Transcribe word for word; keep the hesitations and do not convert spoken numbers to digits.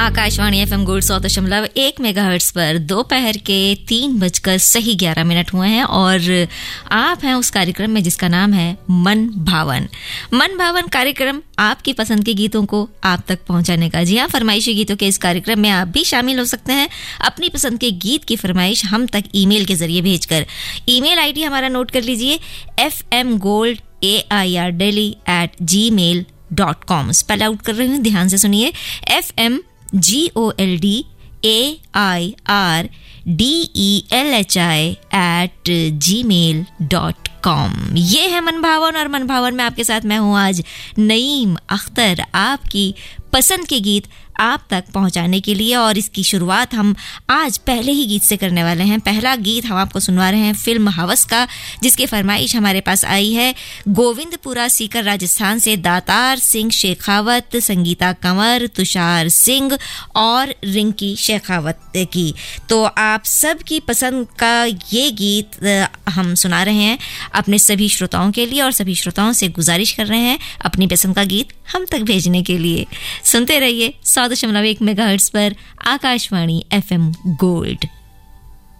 Akashvani FM gold सौ दशमलव एक मेगाहर्ट्ज पर दोपहर के तीन बजकर सही ग्यारह मिनट हुए हैं और आप हैं उस कार्यक्रम में जिसका नाम है मन भावन। मन भावन कार्यक्रम आपकी पसंद के गीतों को आप तक पहुंचाने का। जी हाँ, फरमाइशी गीतों के इस कार्यक्रम में आप भी शामिल हो सकते हैं अपनी पसंद के गीत की फरमाइश हम तक ईमेल के जरिए भेजकर। ईमेल आईडी हमारा नोट कर लीजिए, F M gold A I R daily eight ji mail dot com. Spell out कर रही हूँ, ध्यान से सुनिए, F M G O L D A I R D E L H I eight ji mail dot com. ये है मन भावन और मन भावन में आपके साथ मैं हूँ आज नईम अख्तर, आपकी पसंद के गीत आप तक पहुंचाने के लिए। और इसकी शुरुआत हम आज पहले ही गीत से करने वाले हैं। पहला गीत हम आपको सुनवा रहे हैं फिल्म हवस का, जिसकी फरमाइश हमारे पास आई है गोविंदपुरा सीकर राजस्थान से दातार सिंह शेखावत, संगीता कंवर, तुषार सिंह और रिंकी शेखावत की। तो आप सब की पसंद का ये गीत हम सुना रहे हैं अपने सभी श्रोताओं के लिए और सभी श्रोताओं से गुजारिश कर रहे हैं अपनी पसंद का गीत हम तक भेजने के लिए। सुनते रहिए सौ दशमलव एक मेगाहर्ट्ज पर आकाशवाणी एफएम गोल्ड।